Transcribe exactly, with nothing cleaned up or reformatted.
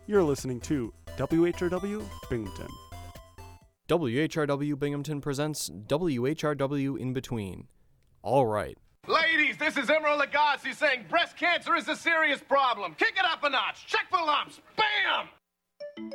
You're listening to W H R W Binghamton. W H R W Binghamton presents W H R W In Between. All right. Ladies, this is Emerald Lagasse saying breast cancer is a serious problem. Kick it up a notch. Check for lumps. Bam!